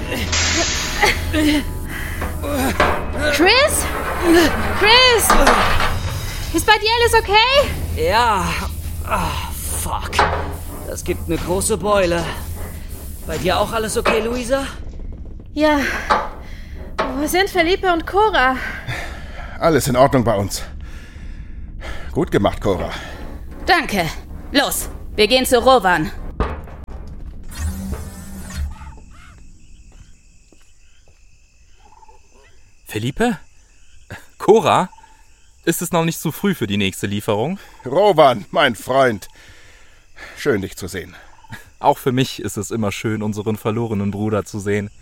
Chris? Chris? Ist bei dir alles okay? Ja. Fuck. Das gibt eine große Beule. Bei dir auch alles okay, Luisa? Ja. Wo sind Felipe und Cora? Alles in Ordnung bei uns. Gut gemacht, Cora. Danke. Los, wir gehen zu Rowan. Felipe? Cora? Ist es noch nicht zu früh für die nächste Lieferung? Rowan, mein Freund. Schön, dich zu sehen. Auch für mich ist es immer schön, unseren verlorenen Bruder zu sehen.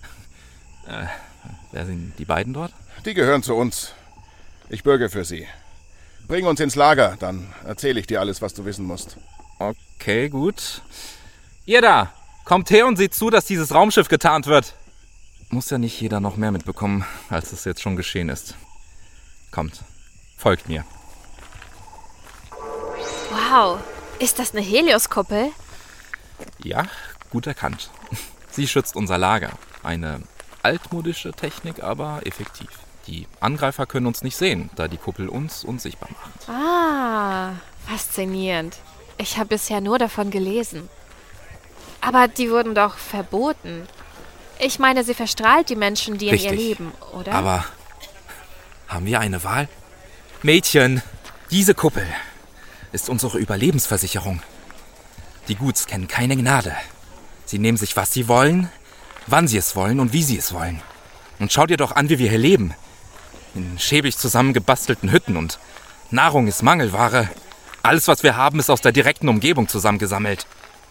Wer sind die beiden dort? Die gehören zu uns. Ich bürge für sie. Bring uns ins Lager, dann erzähle ich dir alles, was du wissen musst. Okay, gut. Ihr da, kommt her und seht zu, dass dieses Raumschiff getarnt wird. Muss ja nicht jeder noch mehr mitbekommen, als es jetzt schon geschehen ist. Kommt, folgt mir. Wow, ist das eine Helios-Kuppel? Ja, gut erkannt. Sie schützt unser Lager. Eine altmodische Technik, aber effektiv. Die Angreifer können uns nicht sehen, da die Kuppel uns unsichtbar macht. Ah, faszinierend. Ich habe bisher nur davon gelesen. Aber die wurden doch verboten. Ich meine, sie verstrahlt die Menschen, die Richtig. in ihr leben, oder? Aber haben wir eine Wahl? Mädchen, diese Kuppel ist unsere Überlebensversicherung. Die Guts kennen keine Gnade. Sie nehmen sich, was sie wollen, wann sie es wollen und wie sie es wollen. Und schau dir doch an, wie wir hier leben. In schäbig zusammengebastelten Hütten und Nahrung ist Mangelware. Alles, was wir haben, ist aus der direkten Umgebung zusammengesammelt.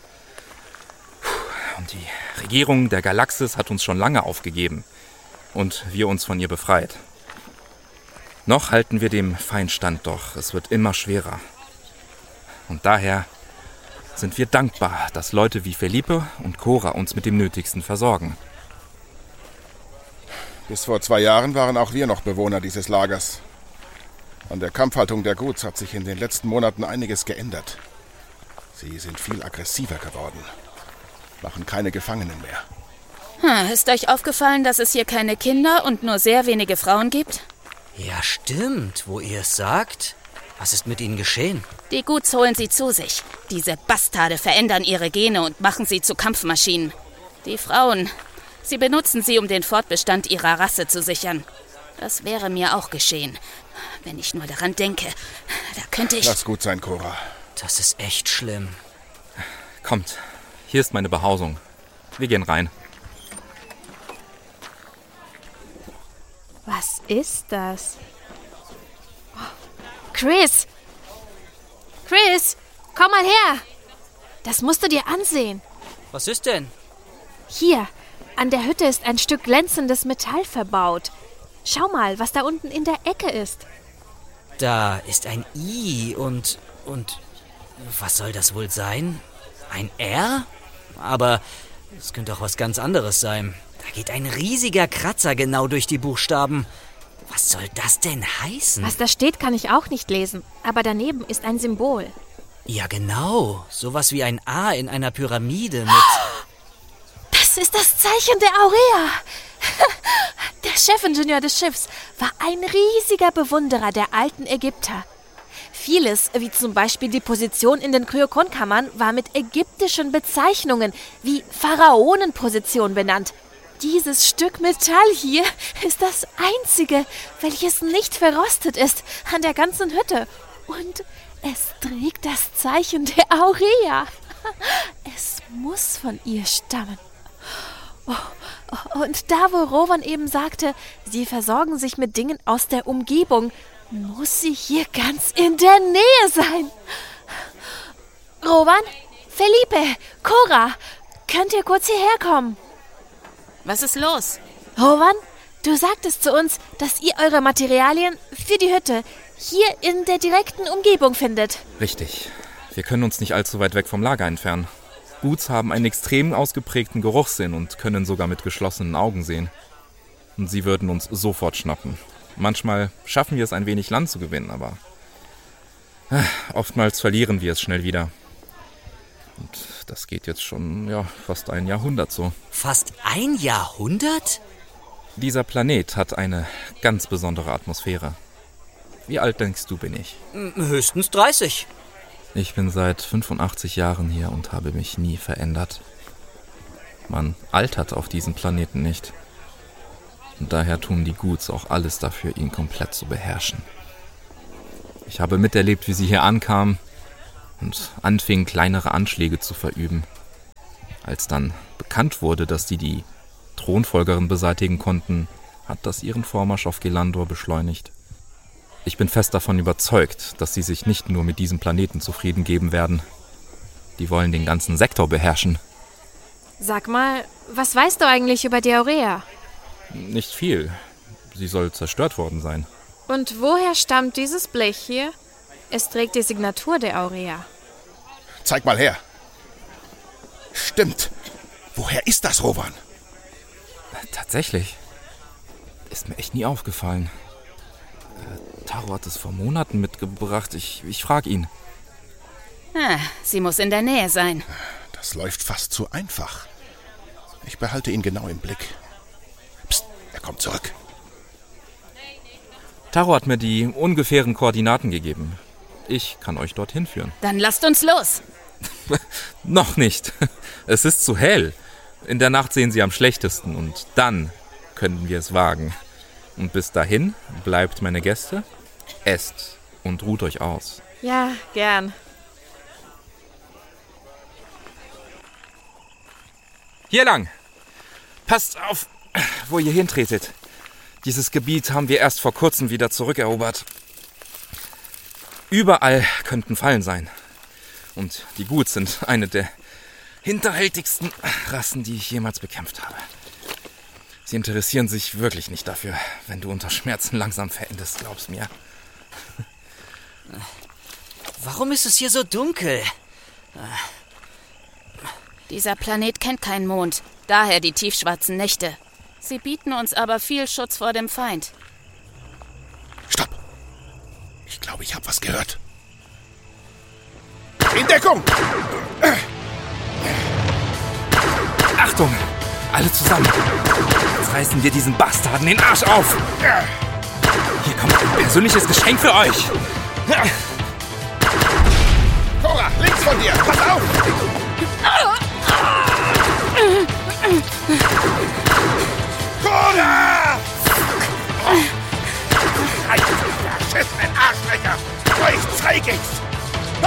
Und die Regierung der Galaxis hat uns schon lange aufgegeben und wir uns von ihr befreit. Noch halten wir dem Feind stand, doch es wird immer schwerer. Und daher sind wir dankbar, dass Leute wie Felipe und Cora uns mit dem Nötigsten versorgen. Bis vor 2 Jahren waren auch wir noch Bewohner dieses Lagers. An der Kampfhaltung der Guts hat sich in den letzten Monaten einiges geändert. Sie sind viel aggressiver geworden, machen keine Gefangenen mehr. Ist euch aufgefallen, dass es hier keine Kinder und nur sehr wenige Frauen gibt? Ja, stimmt, wo ihr es sagt. Was ist mit ihnen geschehen? Die Guts holen sie zu sich. Diese Bastarde verändern ihre Gene und machen sie zu Kampfmaschinen. Die Frauen, sie benutzen sie, um den Fortbestand ihrer Rasse zu sichern. Das wäre mir auch geschehen. Wenn ich nur daran denke, da könnte ich... Lass gut sein, Cora. Das ist echt schlimm. Kommt, hier ist meine Behausung. Wir gehen rein. Was ist das? Chris! Chris, komm mal her! Das musst du dir ansehen. Was ist denn? Hier, an der Hütte ist ein Stück glänzendes Metall verbaut. Schau mal, was da unten in der Ecke ist. Da ist ein I und was soll das wohl sein? Ein R? Aber es könnte auch was ganz anderes sein. Da geht ein riesiger Kratzer genau durch die Buchstaben. Was soll das denn heißen? Was da steht, kann ich auch nicht lesen. Aber daneben ist ein Symbol. Ja, genau. Sowas wie ein A in einer Pyramide mit... Das ist das Zeichen der Aurea. Der Chefingenieur des Schiffs war ein riesiger Bewunderer der alten Ägypter. Vieles, wie zum Beispiel die Position in den Kryokonkammern, war mit ägyptischen Bezeichnungen wie Pharaonenposition benannt. Dieses Stück Metall hier ist das einzige, welches nicht verrostet ist an der ganzen Hütte. Und es trägt das Zeichen der Aurea. Es muss von ihr stammen. Und da, wo Rowan eben sagte, sie versorgen sich mit Dingen aus der Umgebung, muss sie hier ganz in der Nähe sein. Rowan, Felipe, Cora, könnt ihr kurz hierher kommen? Was ist los? Rowan, du sagtest zu uns, dass ihr eure Materialien für die Hütte hier in der direkten Umgebung findet. Richtig. Wir können uns nicht allzu weit weg vom Lager entfernen. Guts haben einen extrem ausgeprägten Geruchssinn und können sogar mit geschlossenen Augen sehen. Und sie würden uns sofort schnappen. Manchmal schaffen wir es, ein wenig Land zu gewinnen, aber oftmals verlieren wir es schnell wieder. Und Das geht jetzt schon, fast ein Jahrhundert so. Fast ein Jahrhundert? Dieser Planet hat eine ganz besondere Atmosphäre. Wie alt denkst du, bin ich? Höchstens 30. Ich bin seit 85 Jahren hier und habe mich nie verändert. Man altert auf diesem Planeten nicht. Und daher tun die Goods auch alles dafür, ihn komplett zu beherrschen. Ich habe miterlebt, wie sie hier ankamen und anfingen, kleinere Anschläge zu verüben. Als dann bekannt wurde, dass die Thronfolgerin beseitigen konnten, hat das ihren Vormarsch auf Gelandor beschleunigt. Ich bin fest davon überzeugt, dass sie sich nicht nur mit diesem Planeten zufrieden geben werden. Die wollen den ganzen Sektor beherrschen. Sag mal, was weißt du eigentlich über die Aurea? Nicht viel. Sie soll zerstört worden sein. Und woher stammt dieses Blech hier? Es trägt die Signatur der Aurea. Zeig mal her. Stimmt. Woher ist das, Rowan? Tatsächlich. Ist mir echt nie aufgefallen. Taro hat es vor Monaten mitgebracht. Ich frage ihn. Sie muss in der Nähe sein. Das läuft fast zu einfach. Ich behalte ihn genau im Blick. Psst, er kommt zurück. Taro hat mir die ungefähren Koordinaten gegeben. Ich kann euch dorthin führen. Dann lasst uns los. Noch nicht. Es ist zu hell. In der Nacht sehen sie am schlechtesten und dann können wir es wagen. Und bis dahin bleibt meine Gäste, esst und ruht euch aus. Ja, gern. Hier lang. Passt auf, wo ihr hintretet. Dieses Gebiet haben wir erst vor kurzem wieder zurückerobert. Überall könnten Fallen sein. Und die Goods sind eine der hinterhältigsten Rassen, die ich jemals bekämpft habe. Sie interessieren sich wirklich nicht dafür, wenn du unter Schmerzen langsam verendest, glaub's mir. Warum ist es hier so dunkel? Dieser Planet kennt keinen Mond, daher die tiefschwarzen Nächte. Sie bieten uns aber viel Schutz vor dem Feind. Stopp! Ich glaube, ich habe was gehört. In Deckung! Achtung! Alle zusammen! Jetzt reißen wir diesen Bastarden den Arsch auf! Hier kommt ein persönliches Geschenk für euch! Cora, links von dir! Pass auf! Cora! Verschissenen Arschlöcher! Euch zeig ich's!